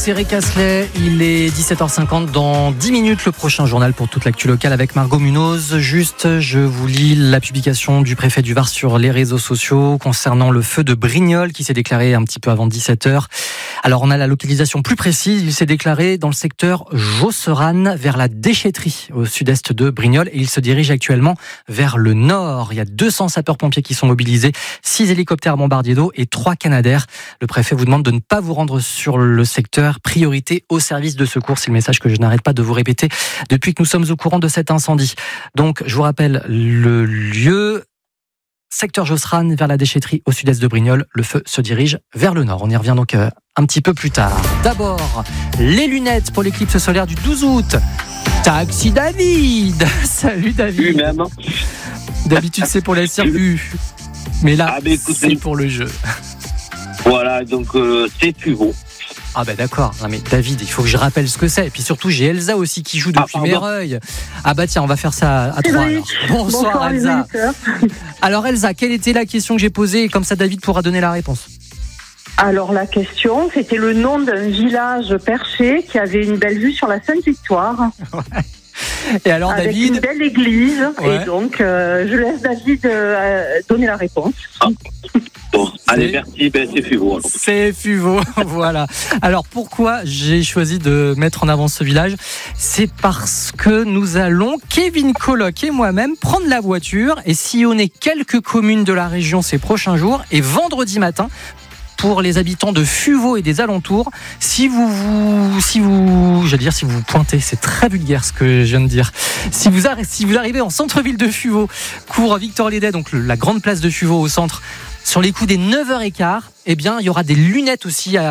c'est Récasselet, il est 17h50 dans 10 minutes, le prochain journal pour toute l'actu locale avec Margot Munoz. Juste, je vous lis la publication du préfet du Var sur les réseaux sociaux concernant le feu de Brignoles qui s'est déclaré un petit peu avant 17h. Alors on a la localisation plus précise, il s'est déclaré dans le secteur Josserane vers la déchetterie au sud-est de Brignoles et il se dirige actuellement vers le nord. Il y a 200 sapeurs-pompiers qui sont mobilisés, 6 hélicoptères bombardiers d'eau et 3 Canadair. Le préfet vous demande de ne pas vous rendre sur le secteur, priorité au service de secours. C'est le message que je n'arrête pas de vous répéter depuis que nous sommes au courant de cet incendie. Donc je vous rappelle le lieu. Secteur Josserane vers la déchetterie au sud-est de Brignoles. Le feu se dirige vers le nord. On y revient donc un petit peu plus tard. D'abord, les lunettes pour l'éclipse solaire du 12 août. Taxi David. Salut David. Lui-même. D'habitude c'est pour les circuits. Mais là, c'est pour le jeu. Voilà, donc c'est Fuvo. Ah ben d'accord, non mais David, il faut que je rappelle ce que c'est. Et puis surtout, j'ai Elsa aussi qui joue depuis Mereuil. Ah bah tiens, on va faire ça à 3 alors. Bonsoir Elsa. Alors Elsa, quelle était la question que j'ai posée? Comme ça David pourra donner la réponse. Alors la question, c'était le nom d'un village perché qui avait une belle vue sur la Sainte-Victoire. Ouais. Et alors avec David, une belle église. Ouais. Et donc je laisse David donner la réponse. Bon, allez, merci, c'est Fuvo. Alors. C'est Fuvo, voilà. Alors pourquoi j'ai choisi de mettre en avant ce village? C'est parce que nous allons, Kevin Coloc et moi-même, prendre la voiture et sillonner quelques communes de la région ces prochains jours. Et vendredi matin, pour les habitants de Fuvo et des alentours, si vous pointez, c'est très vulgaire ce que je viens de dire. Si vous arrivez en centre-ville de Fuvo, cours Victor Lédet, donc la grande place de Fuvo au centre, sur les coups des 9h15, eh bien, il y aura des lunettes aussi à